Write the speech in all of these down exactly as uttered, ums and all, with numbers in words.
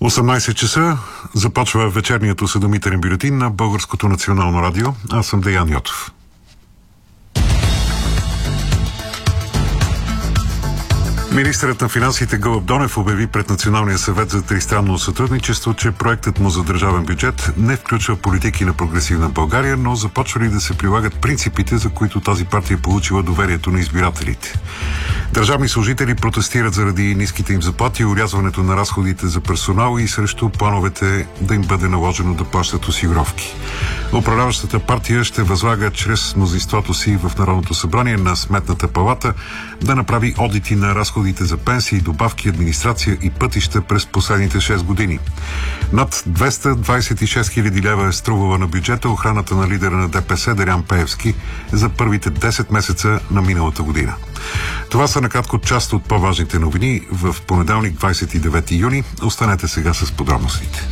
осемнайсет часа започва вечерният осведомителен бюлетин на Българското национално радио. Аз съм Деян Йотов. Министърът на финансите Гълъб Донев обяви пред Националния съвет за тристранно сътрудничество, че проектът му за държавен бюджет не включва политики на прогресивна България, но започва ли да се прилагат принципите, за които тази партия получила доверието на избирателите. Държавни служители протестират заради ниските им заплати, урязването на разходите за персонал и срещу плановете да им бъде наложено да плащат осигуровки. Управляващата партия ще възлага чрез мнозинството си в Народното събрание на Сметната палата да направи одити на разходите за пенсии, добавки, администрация и пътища през последните шест години. Над двеста двайсет и шест хиляди лева е струвала на бюджета охраната на лидера на ДПС Делян Пеевски за първите десет месеца на миналата година. Това са накратко част от по-важните новини в понеделник, двайсет и девети юни. Останете сега с подробностите.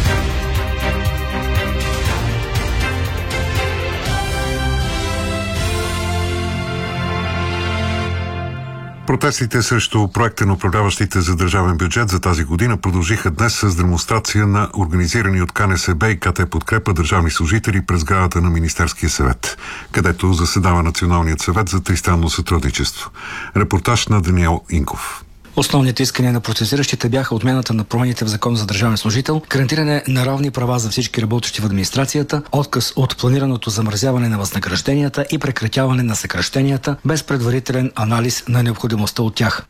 Протестите срещу проекта на управляващите за държавен бюджет за тази година продължиха днес с демонстрация на организирани от КНСБ и КТ Подкрепа държавни служители през сградата на Министерския съвет, където заседава Националният съвет за тристранно сътрудничество. Репортаж на Даниел Инков. Основните искания на протестиращите бяха отмяната на промените в Закон за държавен служител, гарантиране на равни права за всички работещи в администрацията, отказ от планираното замразяване на възнагражденията и прекратяване на съкращенията без предварителен анализ на необходимостта от тях.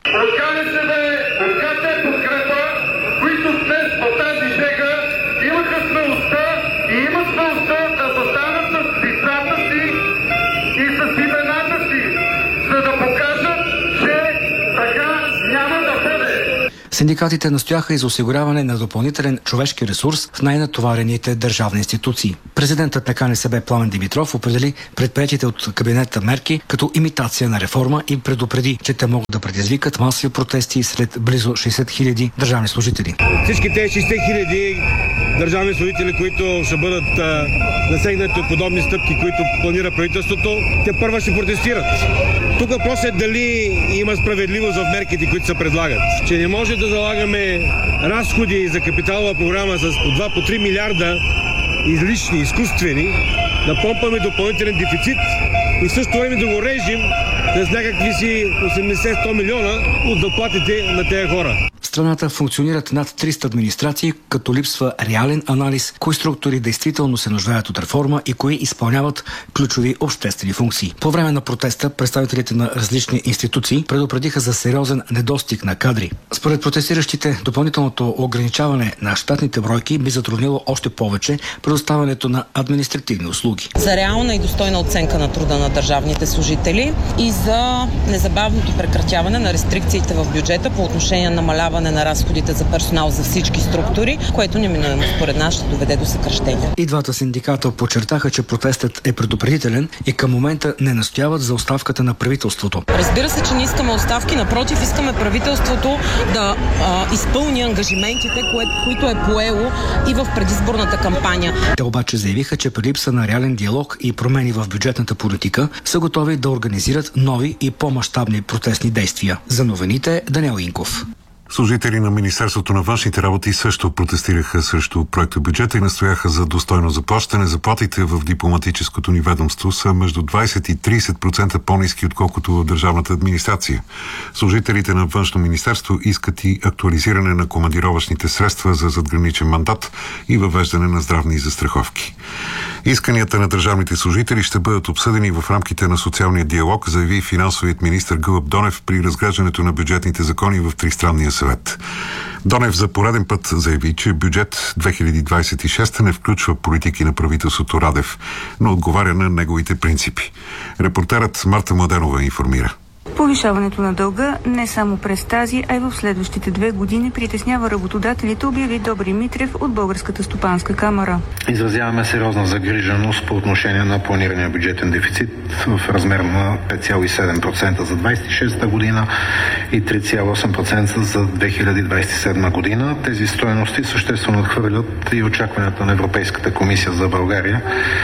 Синдикатите настояха и за осигуряване на допълнителен човешки ресурс в най-натоварените държавни институции. Президентът на КНСБ Пламен Димитров определи предприетите от кабинета мерки като имитация на реформа и предупреди, че те могат да предизвикат масови протести сред близо шейсет хиляди държавни служители. Всички тези шейсет хиляди държавни служители, които ще бъдат а, засегнати от подобни стъпки, които планира правителството, те първа ще протестират. Тук въпрос е дали има справедливост в мерките, които се предлагат. Че не може да залагаме разходи за капиталова програма с по два, по три милиарда излишни, изкуствени, да помпаме допълнителен дефицит и в същото време да го режим с някакви си осемдесет-сто милиона от заплатите на тези хора. В страната функционират над триста администрации, като липсва реален анализ, кои структури действително се нуждаят от реформа и кои изпълняват ключови обществени функции. По време на протеста представителите на различни институции предупредиха за сериозен недостиг на кадри. Според протестиращите, допълнителното ограничаване на щатните бройки би затруднило още повече предоставянето на административни услуги. За реална и достойна оценка на труда на държавните служители и за незабавното прекратяване на рестрикциите в бюджета по отношение на намаляване на разходите за персонал за всички структури, което неминуемо според нас ще доведе до съкращения. И двата синдиката подчертаха, че протестът е предупредителен и към момента не настояват за оставката на правителството. Разбира се, че не искаме оставки, напротив, искаме правителството да а, изпълни ангажиментите, кое, които е поело и в предизборната кампания. Те обаче заявиха, че при липса на реален диалог и промени в бюджетната политика са готови да организират нови и по-мащабни протестни действия. За новините Даниел Инков. Служители на Министерството на външните работи също протестираха срещу проекта бюджета и настояха за достойно заплащане. Заплатите в дипломатическото ни ведомство са между двайсет и трийсет процента по-ниски, отколкото в държавната администрация. Служителите на Външно министерство искат и актуализиране на командировъчните средства за задграничен мандат и въвеждане на здравни застраховки. Исканията на държавните служители ще бъдат обсъдени в рамките на социалния диалог, заяви финансовият министър Гълъб Донев при разглеждането на бюджетните закони в Тристранния съвет. Донев за пореден път заяви, че бюджет две хиляди двайсет и шеста не включва политики на правителството Радев, но отговаря на неговите принципи. Репортерът Марта Младенова информира. Повишаването на дълга не само през тази, а и в следващите две години притеснява работодателите, обяви Добри Митрев от Българската стопанска камара. Изразяваме сериозна загриженост по отношение на планирания бюджетен дефицит в размер на пет цяло и седем процента за двайсет и шеста година и три цяло и осем процента за две хиляди двайсет и седма година. Тези стойности съществено надхвърлят и очакванията на Европейската комисия за България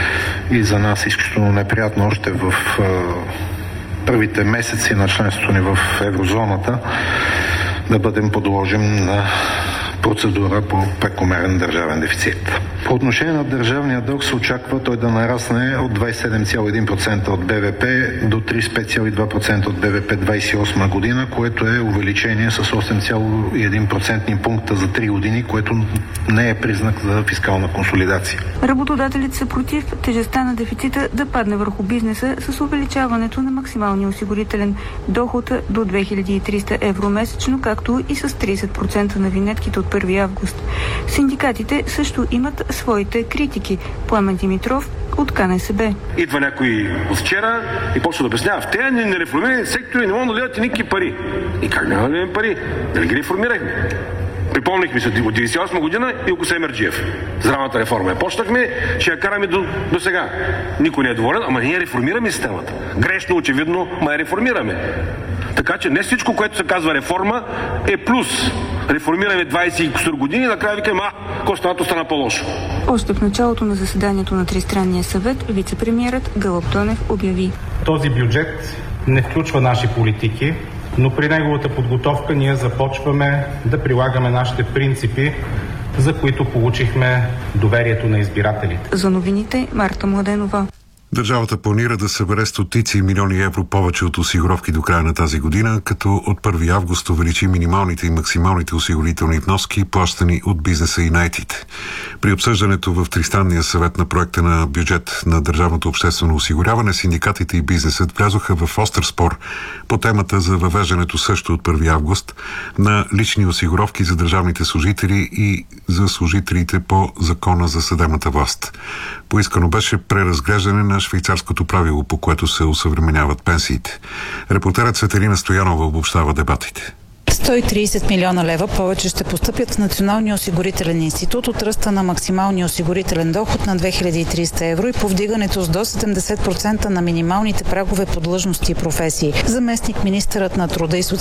и за нас е изключително неприятно още в първите месеци на членството ни в еврозоната да бъдем подложим на процедура по прекомерен държавен дефицит. По отношение на държавния дълг се очаква той да нарасне от двадесет и седем цяло и един процента от БВП до тридесет и пет цяло и два процента от БВП двадесет и осма година, което е увеличение с осем цяло и един процентни пункта за три години, което не е признак за фискална консолидация. Работодателите са против тежестта на дефицита да падне върху бизнеса с увеличаването на максималния осигурителен доход до две хиляди и триста евро месечно, както и с тридесет процента на винетките от първи август. Синдикатите също имат своите критики. Пламен Димитров от КНСБ. Идва някой от вчера и почва да обяснява. В тези нереформирани сектори не могат да дадат никакви пари. И как няма да дадем пари? Дали ги реформирахме? Припомнихме се от деветдесет и осма година и около Семерджиев. Здравната реформа я почнахме, ще я караме до, до сега. Никой не е доволен, ама ние реформираме системата. Грешно, очевидно, ма я реформираме. Така че не всичко, което се казва реформа, е плюс. Реформираме двадесет години и накрая викаме, а, костанато стана по-лошо. Още в началото на заседанието на Тристранния съвет вице-премиерът Гълъб Донев обяви: този бюджет не включва наши политики, но при неговата подготовка ние започваме да прилагаме нашите принципи, за които получихме доверието на избирателите. За новините Марта Младенова. Държавата планира да събере стотици милиони евро повече от осигуровки до края на тази година, като от първи август увеличи минималните и максималните осигурителни вноски, плащани от бизнеса и наетите. При обсъждането в Тристранния съвет на проекта на бюджет на държавното обществено осигуряване, синдикатите и бизнесът влязоха в остър спор по темата за въвеждането също от първи август на лични осигуровки за държавните служители и за служителите по Закона за съдебната власт. Поискано беше преразглеждане на швейцарското правило, по което се осъвременяват пенсиите. Репортерът Светелина Стоянова обобщава дебатите. сто и тридесет милиона лева повече ще постъпят в Националния осигурителен институт от ръста на максималния осигурителен доход на две хиляди и триста евро и повдигането с до седемдесет процента на минималните прагове по длъжности и професии. Заместник министърът на труда и социалната